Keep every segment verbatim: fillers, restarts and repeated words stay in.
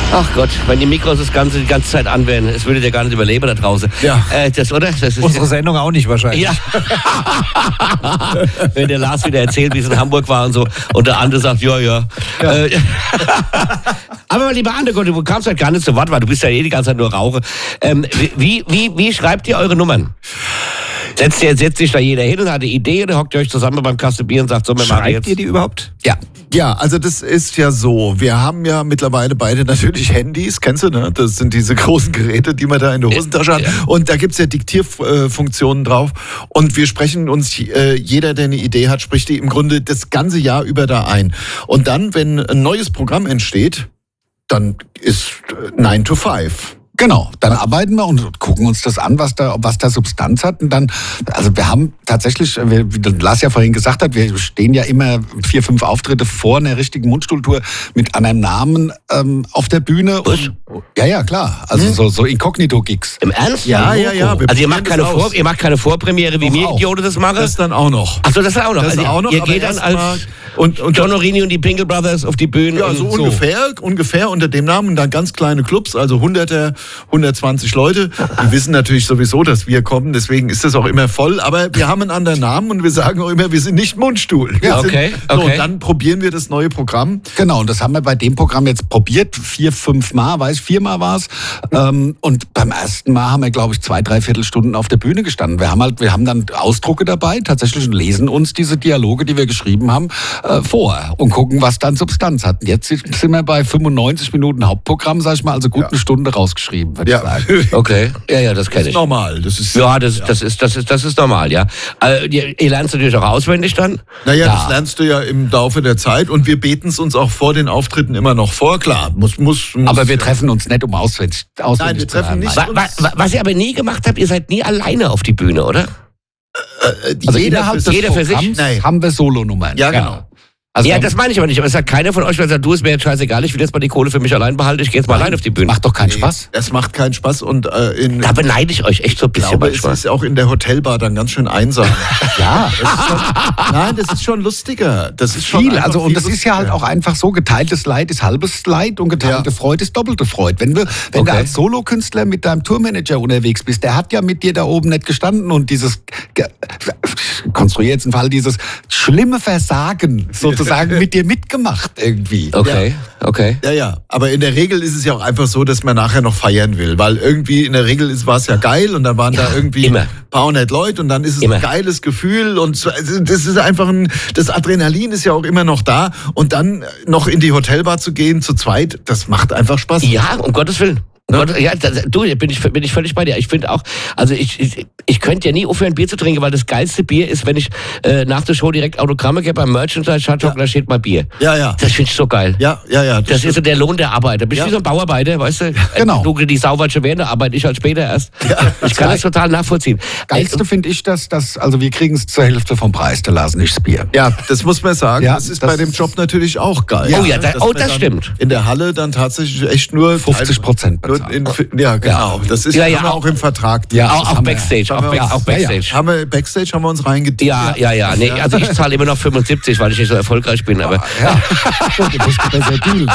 Ach Gott, wenn die Mikros das Ganze die ganze Zeit an wären, es würde der gar nicht überleben da draußen. Ja. Äh, das, oder? Das ist Unsere Sendung auch nicht wahrscheinlich. Ja. Wenn der Lars wieder erzählt, wie es in Hamburg war und so, und der andere sagt, ja, ja. ja. Äh, aber lieber Andere, du kamst halt gar nicht zu Wort, weil du bist ja eh die ganze Zeit nur Rauche. Ähm, wie, wie, wie schreibt ihr eure Nummern? Setzt, ihr, setzt sich da jeder hin und hat eine Idee oder hockt ihr euch zusammen beim Kasten Bier und sagt, so, wir machen jetzt... Schreibt ihr die überhaupt? Ja. Ja, also das ist ja so, wir haben ja mittlerweile beide natürlich Handys, kennst du, ne? Das sind diese großen Geräte, die man da in der Hosentasche hat. Ja. Und da gibt's ja Diktierfunktionen drauf. Und wir sprechen uns, äh, jeder, der eine Idee hat, spricht die im Grunde das ganze Jahr über da ein. Und dann, wenn ein neues Programm entsteht, dann ist nine to five. Genau, dann arbeiten wir und gucken uns das an, was da, was da Substanz hat. Und dann, also wir haben tatsächlich, wie Lars ja vorhin gesagt hat, wir stehen ja immer vier, fünf Auftritte vor einer richtigen Mundstuhltour mit einem Namen ähm, auf der Bühne. Und, ja, ja, klar. Also hm? so, so Inkognito-Gigs. Im Ernst? Ja, ja, ja. Also ihr macht, keine Vor, ihr macht keine Vorpremiere, wie mir Idioten das machen? Das dann auch noch. Achso, das ist auch noch. Das also auch noch ihr geht dann als und, und John Orini und die Pinkel Brothers auf die Bühne. Ja, und so, so ungefähr, ungefähr unter dem Namen. Und dann ganz kleine Clubs, also Hunderter, hundertzwanzig Leute. Die wissen natürlich sowieso, dass wir kommen, deswegen ist das auch immer voll. Aber wir haben einen anderen Namen und wir sagen auch immer, wir sind nicht Mundstuhl. Wir ja, okay, sind, so, okay. Und dann probieren wir das neue Programm. Genau, und das haben wir bei dem Programm jetzt probiert. Vier, fünf Mal, weiß ich, viermal war es. Ähm, und beim ersten Mal haben wir, glaube ich, zwei, drei Viertelstunden auf der Bühne gestanden. Wir haben halt, wir haben dann Ausdrucke dabei, tatsächlich, und lesen uns diese Dialoge, die wir geschrieben haben, äh, vor und gucken, was dann Substanz hat. Und jetzt sind wir bei fünfundneunzig Minuten Hauptprogramm, sag ich mal, also gut ja. eine Stunde rausgeschrieben, würde ja. ich sagen. Okay, ja, ja, das kenne ich. Das ist normal. Das ist, ja, das, ja. Das, ist, das, ist, das ist normal, ja. Also, ihr, ihr lernt es natürlich auch auswendig dann? Naja, ja. das lernst du ja im Laufe der Zeit und wir beten es uns auch vor den Auftritten immer noch vor, klar. Muss, muss, muss aber wir ja. treffen uns nicht, um auswendig, auswendig Nein, wir zu treffen nicht. Wa, wa, was ihr aber nie gemacht habt, ihr seid nie alleine auf die Bühne, oder? Äh, also jeder innerhalb für, des jeder für sich? Programms haben wir Solonummern. Ja, genau. Also ja, das meine ich aber nicht. Aber es hat keiner von euch gesagt, du, es mir jetzt scheißegal, ich will jetzt mal die Kohle für mich allein behalten, ich gehe jetzt mal allein auf die Bühne. Macht doch keinen Nee, Spaß. Es macht keinen Spaß und äh, in, Da beneide ich euch echt so ein ich bisschen glaube, es manchmal. ist auch in der Hotelbar dann ganz schön einsam. Ja. Das ist schon, nein, das ist schon lustiger. Das ist schon Viel, einfach also und viel das ist ja halt lustiger. auch einfach so, geteiltes Leid ist halbes Leid und geteilte Ja. Freude ist doppelte Freude. Wenn, wir, wenn Okay. du als Solokünstler mit deinem Tourmanager unterwegs bist, der hat ja mit dir da oben nicht gestanden und dieses, ich konstruiere jetzt einen Fall, dieses schlimme Versagen sozusagen mit dir mitgemacht irgendwie. Okay, okay. Ja, ja, aber in der Regel ist es ja auch einfach so, dass man nachher noch feiern will, weil irgendwie in der Regel war es ja geil und dann waren Ja, da irgendwie immer. ein paar hundert Leute und dann ist es Immer. ein geiles Gefühl und so, also das ist einfach ein, das Adrenalin ist ja auch immer noch da und dann noch in die Hotelbar zu gehen zu zweit, das macht einfach Spaß. Ja, um Gottes Willen. Ja, ja das, du, bin ich, bin ich völlig bei dir. Ich finde auch, also ich, ich, ich könnte ja nie aufhören, Bier zu trinken, weil das geilste Bier ist, wenn ich äh, nach der Show direkt Autogramme gebe beim Merchandise-Shop, Ja. da steht mal Bier. Ja, ja. Das finde ich so geil. Ja, ja, ja. Das ist so der Lohn der Arbeit. Da bist du Ja. wie so ein Bauarbeiter, weißt du? Genau. Du, die Sau war schon während der Arbeit, ich halt später erst. Ja. Ich kann das total nachvollziehen. Geilste finde ich, dass das, also wir kriegen es zur Hälfte vom Preis, der Lars nicht das Bier. Ja, das muss man sagen. Ja, das ist das bei dem Job natürlich auch geil. Oh ja, da- Dass oh, man das dann stimmt. In der Halle dann tatsächlich echt nur fünfzig Prozent nur bezahlen. in, ja, genau. Das ist Ja, haben ja, wir auch- auch im Vertrag. Ja, Auch, das auch haben wir- Backstage, haben auch, wir- Back- auch ja, ja. Backstage. Haben wir Backstage haben wir uns reingedient. Ja, ja, ja. Nee, also ich zahle immer noch fünfundsiebzig, weil ich nicht so erfolgreich bin. Aber Ja, du musst besser dealen.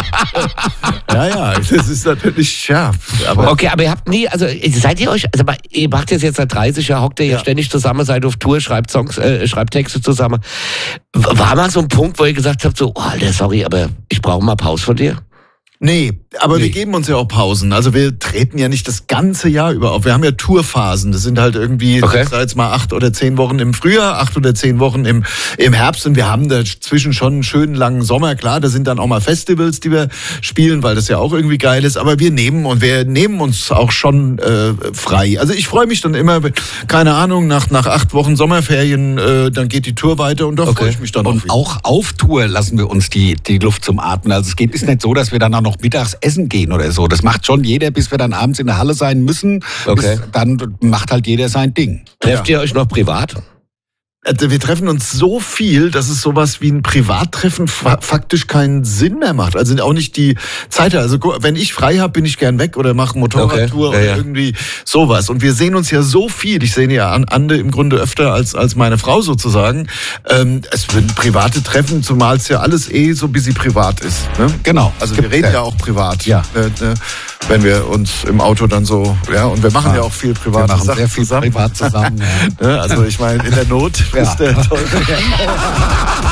ja, ja, das ist natürlich, ja. Aber okay, aber ihr habt nie, also seid ihr euch, also ihr macht jetzt jetzt seit dreißig Jahren, hockt ihr jetzt Ja. ständig zusammen, seid auf Tour, schreibt Songs, äh, schreibt Texte zusammen. W- War mal so ein Punkt, wo ihr gesagt habt, so, oh, Alter, sorry, aber ich brauche mal Pause von dir? nee, aber Nee. wir geben uns ja auch Pausen. Also wir treten ja nicht das ganze Jahr über auf. Wir haben ja Tourphasen. Das sind halt irgendwie, Okay. ich sag jetzt mal, acht oder zehn Wochen im Frühjahr, acht oder zehn Wochen im, im Herbst. Und wir haben dazwischen schon einen schönen langen Sommer. Klar, da sind dann auch mal Festivals, die wir spielen, weil das ja auch irgendwie geil ist. Aber wir nehmen und wir nehmen uns auch schon äh, frei. Also ich freue mich dann immer, keine Ahnung, nach, nach acht Wochen Sommerferien, äh, dann geht die Tour weiter und da Okay. freue ich mich dann Und auch auf Tour lassen wir uns die, die Luft zum Atmen. Also es geht, ist nicht so, dass wir dann auch noch mittags essen gehen oder so. Das macht schon jeder, bis wir dann abends in der Halle sein müssen. Okay. Bis, dann macht halt jeder sein Ding. Trefft ihr euch noch privat? wir treffen uns so viel, dass es sowas wie ein Privattreffen fa- faktisch keinen Sinn mehr macht. Also auch nicht die Zeit. Also wenn ich frei habe, bin ich gern weg oder mache Motorradtour Okay. Ja, oder ja. irgendwie sowas. Und wir sehen uns ja so viel. Ich sehe ja an Ande im Grunde öfter als als meine Frau sozusagen. Ähm, es sind private Treffen, zumal es ja alles eh so ein bisschen privat ist. Ne? Genau. Also Es wir gibt, reden äh, ja auch privat. ja. Äh, äh, wenn wir uns im Auto dann so, ja, und wir machen ja, ja auch viel Wir private machen Sachen sehr viel zusammen. privat zusammen. Ja. Ne? Also ich meine, in der Not ist der Teufel.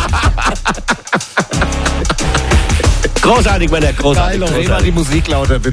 Großartig, Männer, großartig. Dreh mal die Musik lauter, bitte.